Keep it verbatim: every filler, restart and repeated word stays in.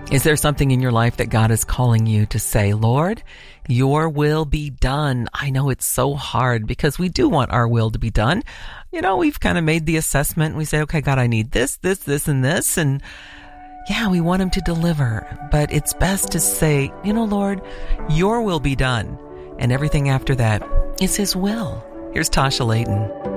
Is there something in your life that God is calling you to say, Lord, your will be done? I know it's so hard because we do want our will to be done. You know, we've kind of made the assessment. We say, okay, God, I need this, this, this, and this. And yeah, we want him to deliver. But it's best to say, you know, Lord, your will be done. And everything after that is his will. Here's Tasha Layton.